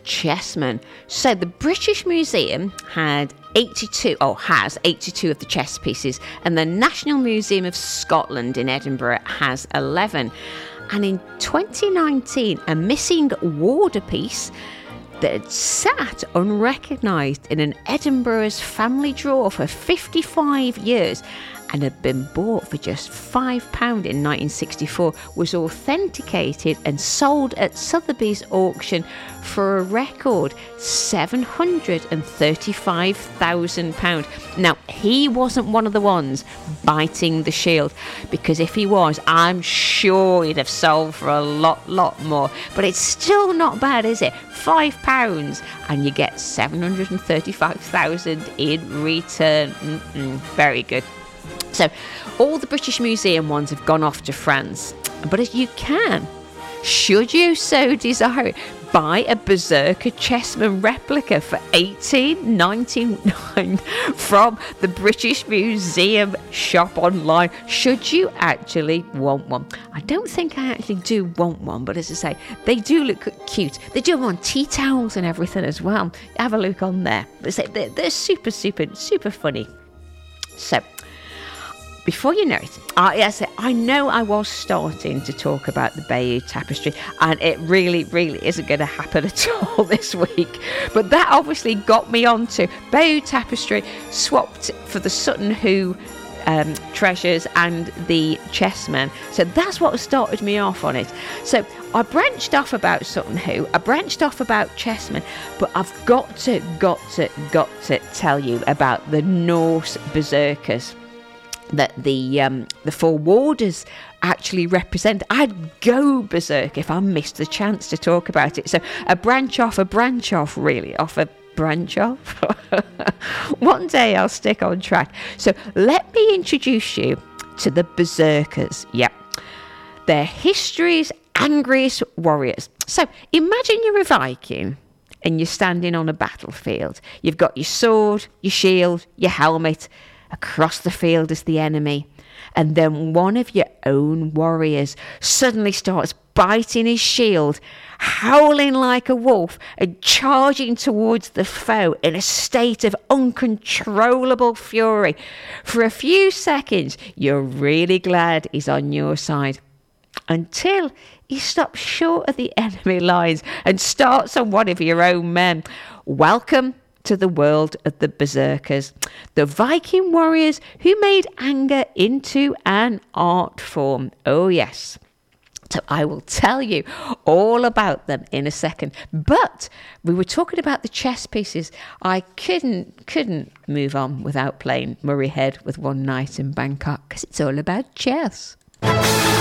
chessmen. So the British Museum has 82 of the chess pieces, and the National Museum of Scotland in Edinburgh has 11. And in 2019, a missing warder piece that had sat unrecognised in an Edinburgh's family drawer for 55 years and had been bought for just £5 in 1964 was authenticated and sold at Sotheby's auction for a record £735,000. Now, he wasn't one of the ones biting the shield, because if he was, I'm sure he'd have sold for a lot more. But it's still not bad, is it? £5 and you get £735,000 in return. Very good. So all the British Museum ones have gone off to France, but as you can, should you so desire it, buy a Berserker chessman replica for $18.99 from the British Museum shop online, should you actually want one. I don't think I actually do want one, but as I say, they do look cute. They do them on tea towels and everything as well. Have a look on there. They're super funny. So, before you know it, I know I was starting to talk about the Bayeux Tapestry, and it really isn't going to happen at all this week. But that obviously got me onto Bayeux Tapestry, swapped for the Sutton Hoo treasures and the chessmen. So that's what started me off on it. So I branched off about Sutton Hoo, I branched off about chessmen, but I've got to tell you about the Norse berserkers that the four warders actually represent. I'd go berserk if I missed the chance to talk about it. So a branch off, really, off a branch off. One day I'll stick on track. So let me introduce you to the berserkers. Yep. They're history's angriest warriors. So imagine you're a Viking and you're standing on a battlefield. You've got your sword, your shield, your helmet. Across the field is the enemy, and then one of your own warriors suddenly starts biting his shield, howling like a wolf and charging towards the foe in a state of uncontrollable fury. For a few seconds, you're really glad he's on your side, until he stops short of the enemy lines and starts on one of your own men. Welcome to the world of the berserkers, the Viking warriors who made anger into an art form. Oh yes. So I will tell you all about them in a second. But we were talking about the chess pieces. I couldn't move on without playing Murray Head with One Night in Bangkok, because it's all about chess.